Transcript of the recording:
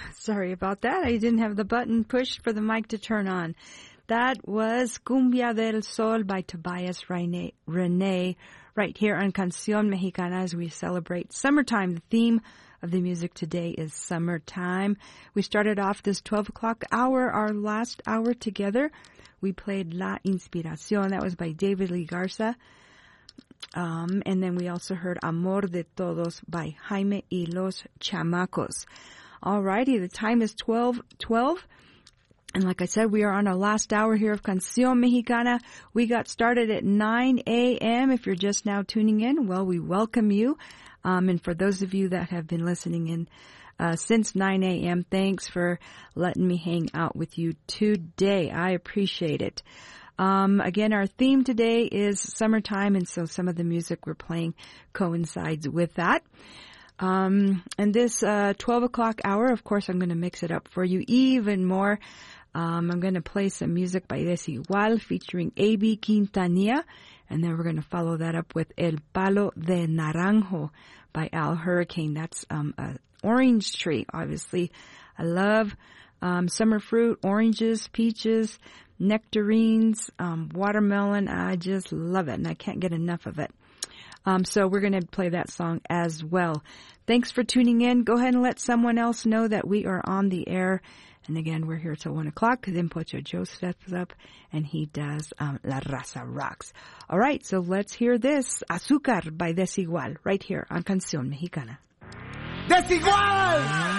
Sorry about that. I didn't have the button pushed for the mic to turn on. That was Cumbia del Sol by Tobias Rene, right here on Canción Mexicana as we celebrate summertime. The theme of the music today is summertime. We started off this 12 o'clock hour, our last hour together. We played La Inspiración. That was by David Lee Garza. And then we also heard Amor de Todos by Jaime y los Chamacos. Alrighty, the time is 12:12. And like I said, we are on our last hour here of Canción Mexicana. We got started at 9 a.m. If you're just now tuning in, well, we welcome you. And for those of you that have been listening in since 9 a.m., thanks for letting me hang out with you today. I appreciate it. Again, our theme today is summertime, and so some of the music we're playing coincides with that. And this 12 o'clock hour, of course, I'm going to mix it up for you even more. I'm going to play some music by Desigual featuring A.B. Quintanilla, and then we're going to follow that up with El Palo de Naranjo by Al Hurricane. That's an orange tree, obviously. I love summer fruit, oranges, peaches, nectarines, watermelon. I just love it, and I can't get enough of it. So we're going to play that song as well. Thanks for tuning in. Go ahead and let someone else know that we are on the air. And again, we're here till 1 o'clock. Then Pocho Joe steps up and he does La Raza Rocks. All right, so let's hear this. Azúcar by Desigual right here on Canción Mexicana. ¡Desigual!